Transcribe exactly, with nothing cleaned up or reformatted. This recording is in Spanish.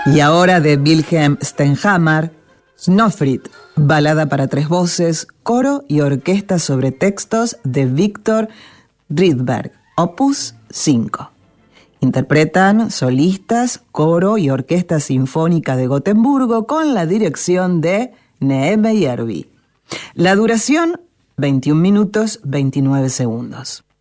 Y ahora de Wilhelm Stenhammar, Snøfrid, balada para tres voces, coro y orquesta sobre textos de Viktor Rydberg, opus cinco. Interpretan solistas, coro y orquesta sinfónica de Gotemburgo con la dirección de Neeme Järvi. La duración, veintiún minutos veintinueve segundos.